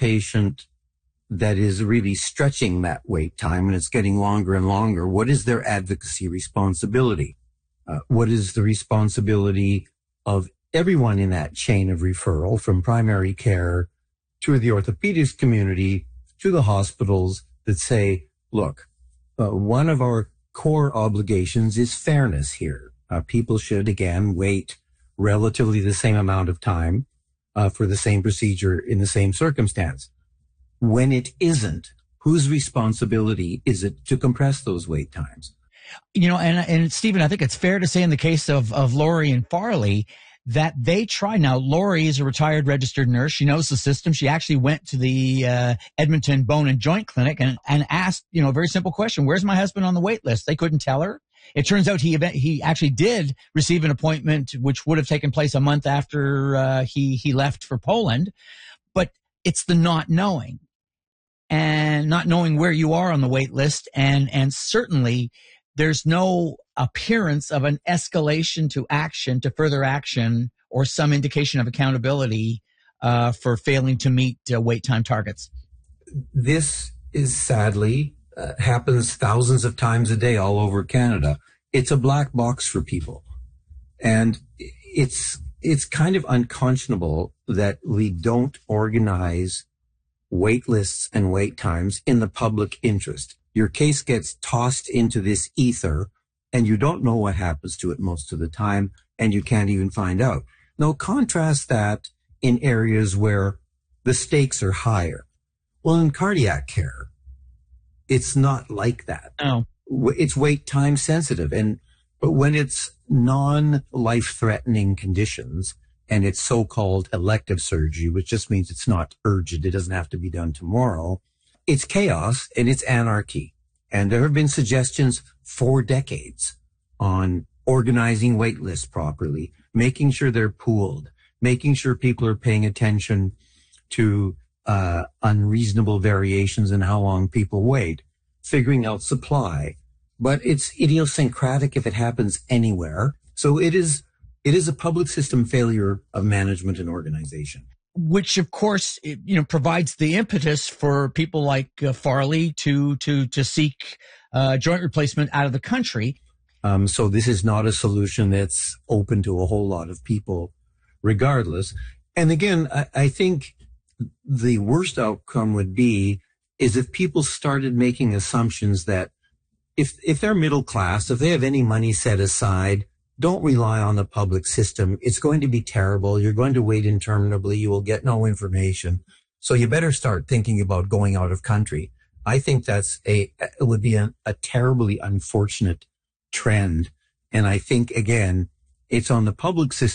patient that is really stretching that wait time and it's getting longer and longer, what is their advocacy responsibility? What is the responsibility of everyone in that chain of referral, from primary care to the orthopedics community to the hospitals, that say, look, one of our core obligations is fairness here. People should, again, wait relatively the same amount of time for the same procedure in the same circumstance. When it isn't, whose responsibility is it to compress those wait times? You know, and Stephen, I think it's fair to say in the case of Lori and Farley that they try. Now, Lori is a retired registered nurse. She knows the system. She actually went to the Edmonton Bone and Joint Clinic and asked, a very simple question: where's my husband on the wait list? They couldn't tell her. It turns out he actually did receive an appointment, which would have taken place a month after he left for Poland. But it's the not knowing, and not knowing where you are on the wait list, and certainly there's no appearance of an escalation to further action, or some indication of accountability for failing to meet wait time targets. This is sadly happens thousands of times a day all over Canada. It's a black box for people. And it's kind of unconscionable that we don't organize wait lists and wait times in the public interest. Your case gets tossed into this ether and you don't know what happens to it most of the time, and you can't even find out. Now, contrast that in areas where the stakes are higher. Well, in cardiac care, it's not like that. Oh. It's wait time sensitive. But when it's non-life-threatening conditions and it's so-called elective surgery, which just means it's not urgent, it doesn't have to be done tomorrow, it's chaos and it's anarchy. And there have been suggestions for decades on organizing wait lists properly, making sure they're pooled, making sure people are paying attention to unreasonable variations in how long people wait, figuring out supply. But it's idiosyncratic if it happens anywhere. So it is a public system failure of management and organization. Which, of course, provides the impetus for people like Farley to seek joint replacement out of the country. So this is not a solution that's open to a whole lot of people, regardless. And again, I think the worst outcome would be is if people started making assumptions that if they're middle class, if they have any money set aside, don't rely on the public system. It's going to be terrible. You're going to wait interminably. You will get no information. So you better start thinking about going out of country. I think it would be a terribly unfortunate trend. And I think, again, it's on the public system